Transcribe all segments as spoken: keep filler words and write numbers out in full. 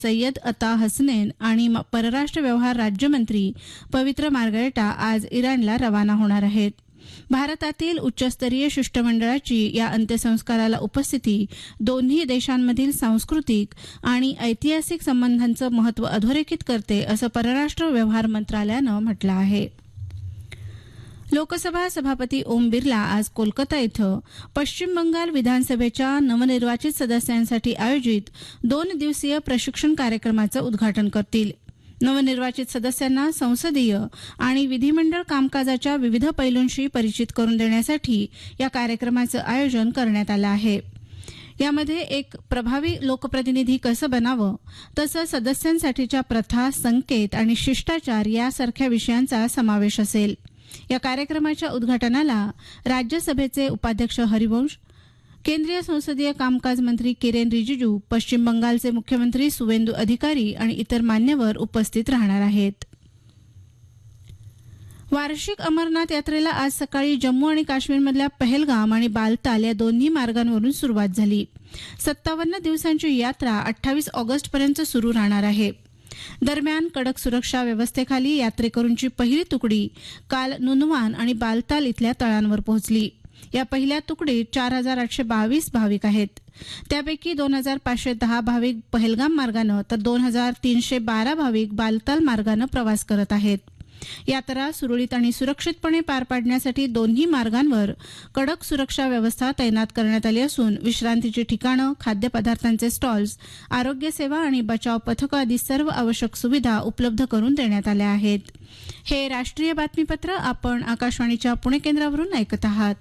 सय्यद अता हसनैन आणि परराष्ट्र व्यवहार राज्यमंत्री पवित्र मार्गरेटा आज इराणला रवाना होणार आहेत. भारतातील उच्चस्तरीय शिष्टमंडळाची या अंत्यसंस्काराला उपस्थिती दोन्ही देशांमधील सांस्कृतिक आणि ऐतिहासिक संबंधांचं महत्त्व अधोरेखित करते, असं परराष्ट्र व्यवहार मंत्रालयानं म्हटलं आहे. लोकसभा सभापती ओम बिर्ला आज कोलकाता इथं पश्चिम बंगाल विधानसभेच्या नवनिर्वाचित सदस्यांसाठी आयोजित दोन दिवसीय प्रशिक्षण कार्यक्रमाचं उद्घाटन करतील. नवनिर्वाचित सदस्यांना संसदीय आणि विधिमंडळ कामकाजाच्या विविध पैलूंशी परिचित करून देण्यासाठी या कार्यक्रमाचं आयोजन करण्यात आलं आहे. यामध्ये एक प्रभावी लोकप्रतिनिधी कसं बनावं, तसंच सदस्यांसाठीच्या प्रथा, संकेत आणि शिष्टाचार यासारख्या विषयांचा समावेश असेल. या कार्यक्रमाच्या उद्घाटनाला राज्यसभेचे उपाध्यक्ष हरिवंश, केंद्रीय संसदीय कामकाज मंत्री किरेन रिजिजू, पश्चिम बंगालचे मुख्यमंत्री सुवेंदू अधिकारी आणि इतर मान्यवर उपस्थित राहणार आहेत. वार्षिक अमरनाथ यात्रेला आज सकाळी जम्मू आणि काश्मीरमधल्या पहलगाम आणि बालताल या दोन्ही मार्गांवरून सुरुवात झाली. सत्तावन्न दिवसांची यात्रा अठ्ठावीस ऑगस्टपर्यंत सुरू राहणार आहे. दरम्यान कडक सुरक्षा व्यवस्थेखाली यात्रेकरूंची पहिली तुकडी काल नुनवान आणि बालताल इथल्या तळांवर पोहोचली. या पहिल्या तुकडीत चार हजार आठशे बावीस भाविक आहेत. त्यापैकी दोन हजार पाचशे दहा भाविक पहलगाम मार्गानं तर दोन हजार तीनशे बारा भाविक बालताल मार्गानं प्रवास करत आहेत. यात्रा सुरळीत आणि सुरक्षितपणे पार पाडण्यासाठी दोन्ही मार्गांवर कडक सुरक्षा व्यवस्था तैनात करण्यात आली असून विश्रांतीची ठिकाणं, खाद्यपदार्थांचे स्टॉल्स, आरोग्य सेवा आणि बचाव पथकं आदी सर्व आवश्यक सुविधा उपलब्ध करून देण्यात आल्या आहेत. हे राष्ट्रीय बातमीपत्र आपण आकाशवाणीच्या पुणे केंद्रावरून ऐकत आहात.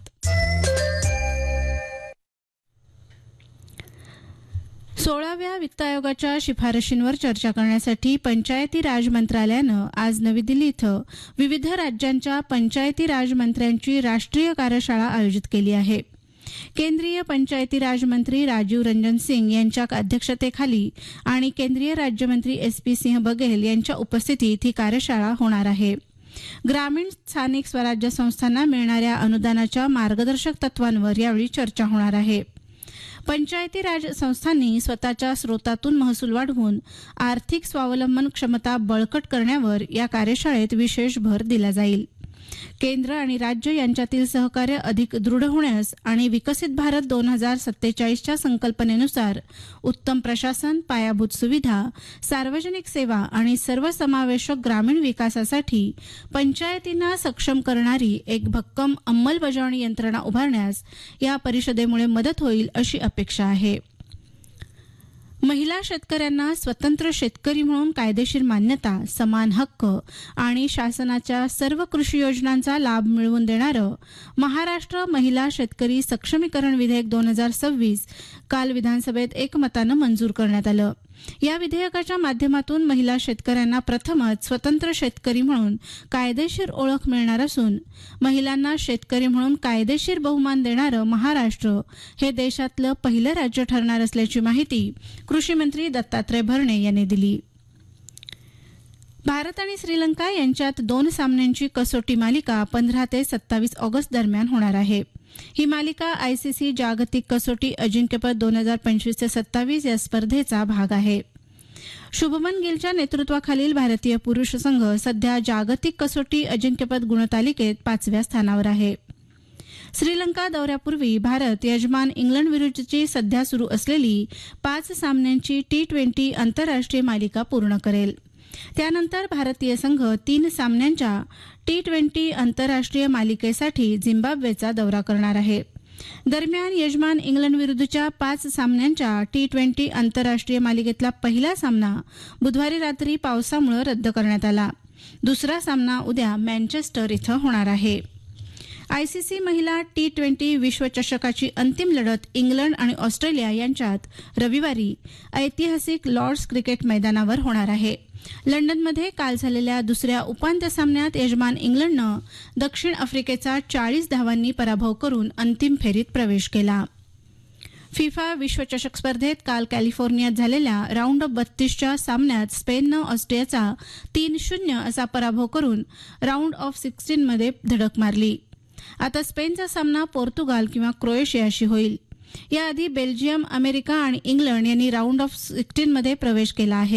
सोळाव्या वित्त आयोगाच्या शिफारशींवर चर्चा करण्यासाठी पंचायती राज मंत्रालयानं आज नवी दिल्ली इथं विविध राज्यांच्या पंचायती राज मंत्र्यांची राष्ट्रीय कार्यशाळा आयोजित केली आहे. केंद्रीय पंचायती राज मंत्री राजीव रंजन सिंग यांच्या अध्यक्षतेखाली आणि केंद्रीय राज्यमंत्री एस पी सिंह बघेल यांच्या उपस्थितीत ही कार्यशाळा होणार आहे. ग्रामीण स्थानिक स्वराज्य संस्थांना मिळणाऱ्या अनुदानाच्या मार्गदर्शक तत्वांवर यावेळी चर्चा होणार आहे. पंचायती राज संस्थांनी स्वतःच्या स्रोतातून महसूल वाढवून आर्थिक स्वावलंबन क्षमता बळकट करण्यावर या कार्यशाळेत विशेष भर दिला जाईल. केंद्र आणि राज्य यांच्यातील सहकार्य अधिक दृढ होण्यास आणि विकसित भारत दोन हजार सत्तेचाळीसच्या संकल्पनेनुसार उत्तम प्रशासन, पायाभूत सुविधा, सार्वजनिक सेवा आणि सर्वसमावेशक ग्रामीण विकासासाठी पंचायतींना सक्षम करणारी एक भक्कम अंमलबजावणी यंत्रणा उभारण्यास या परिषदेमुळे मदत होईल अशी अपेक्षा आहे. महिला शेतकऱ्यांना स्वतंत्र शेतकरी म्हणून कायदेशीर मान्यता, समान हक्क आणि शासनाच्या सर्व कृषी योजनांचा लाभ मिळवून देणारं महाराष्ट्र महिला शेतकरी सक्षमीकरण विधेयक दोन हजार सव्वीस काल विधानसभेत एकमतानं मंजूर करण्यात आलं. या विधेयकाच्या माध्यमातून महिला शेतकऱ्यांना प्रथमच स्वतंत्र शेतकरी म्हणून कायदेशीर ओळख मिळणार असून महिलांना शेतकरी म्हणून कायदेशीर बहुमान देणारं महाराष्ट्र हे देशातलं पहिलं राज्य ठरणार असल्याची माहिती कृषी मंत्री दत्तात्रय भरणे यांनी दिली. भारत आणि श्रीलंका यांच्यात दोन सामन्यांची कसोटी मालिका पंधरा ते सत्तावीस ऑगस्ट दरम्यान होणार आहे. ही मालिका आयसीसी जागतिक कसोटी अजिंक्यपद दोन हजार पंचवीस ते सत्तावीस या स्पर्धेचा भाग आहे. शुभमन गिलच्या नेतृत्वाखालील भारतीय पुरुष संघ सध्या जागतिक कसोटी अजिंक्यपद गुणतालिकेत पाचव्या स्थानावर आहे. श्रीलंका दौऱ्यापूर्वी भारत यजमान इंग्लंड विरुद्धची सध्या सुरू असलेली पाच सामन्यांची टी ट्वेंटी आंतरराष्ट्रीय मालिका पूर्ण करेल. त्यानंतर भारतीय संघ तीन सामन्यांच्या टी ट्वेंटी आंतरराष्ट्रीय मालिकेसाठी झिम्बाब्वेचा दौरा करणार आहे. दरम्यान यजमान इंग्लंड विरुद्धच्या पाच सामन्यांच्या टी ट्वेंटी आंतरराष्ट्रीय मालिकेतला पहिला सामना बुधवारी रात्री पावसामुळे रद्द करण्यात आला. दुसरा सामना उद्या मँचेस्टर इथं होणार आहे. आयसीसी महिला टी ट्वेंटी विश्वचषकाची अंतिम लढत इंग्लंड आणि ऑस्ट्रेलिया यांच्यात रविवारी ऐतिहासिक लॉर्ड्स क्रिकेट मैदानावर होणार आहे. लंडनमध्ये काल झालेल्या दुसऱ्या उपांत्य सामन्यात यजमान इंग्लंडनं दक्षिण आफ्रिकेचा चाळीस धावांनी पराभव करून अंतिम फेरीत प्रवेश केला. फिफा विश्वचषक स्पर्धेत काल कॅलिफोर्नियात झालेल्या राऊंड ऑफ बत्तीसच्या सामन्यात स्पेननं ऑस्ट्रियाचा तीन शून्य असा पराभव करून राऊंड ऑफ सिक्स्टीनमध्ये धडक मारली. आता स्पेनचा सामना पोर्तुगाल किंवा क्रोएशियाशी होईल. याआधी बेल्जियम, अमेरिका आणि इंग्लंड यांनी राऊंड ऑफ सिक्स्टीनमध्ये प्रवेश केला आहे.